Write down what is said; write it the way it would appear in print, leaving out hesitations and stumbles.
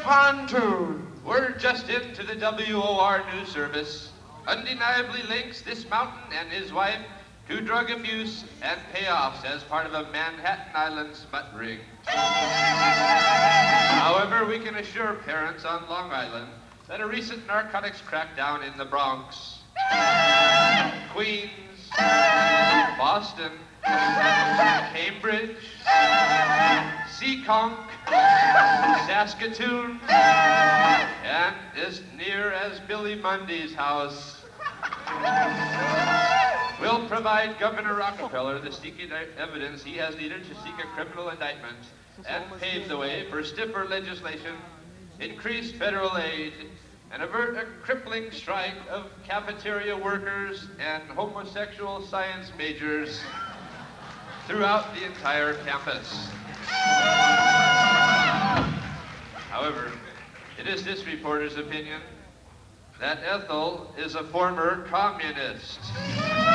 pontoon. Word just in to the WOR news service. Undeniably links this mountain and his wife to drug abuse and payoffs as part of a Manhattan Island smut ring. However, we can assure parents on Long Island that a recent narcotics crackdown in the Bronx, Queens, Boston, Cambridge, Seekonk, Saskatoon, and as near as Billy Mundy's house will provide Governor Rockefeller the sneaky evidence he has needed to seek a criminal indictment and pave the way for stiffer legislation, increased federal aid, and avert a crippling strike of cafeteria workers and homosexual science majors throughout the entire campus. However, it is this reporter's opinion that Ethel is a former communist.